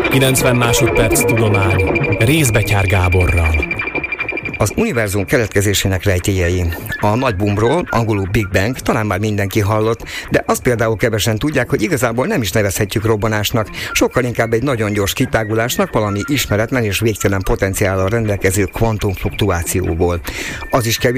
90 másodperc tudomány Rézbetyár Gáborral. Az univerzum keletkezésének rejtélyei. A nagy boomról, angolul Big Bang, talán már mindenki hallott, de azt például kevesen tudják, hogy igazából nem is nevezhetjük robbanásnak, sokkal inkább egy nagyon gyors kitágulásnak, valami ismeretlen és végtelen potenciállal rendelkező kvantumfluktuációból. Az is